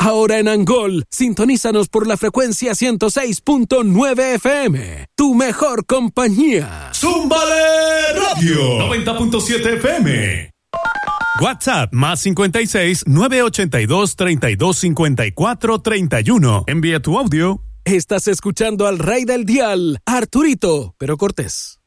Ahora en Angol, sintonízanos por la frecuencia 106.9 FM. Tu mejor compañía. ¡Zúmbale Radio! 90.7 FM. WhatsApp más 56 982 32 54 31. Envía tu audio. Estás escuchando al rey del dial, Arturito, pero Cortés.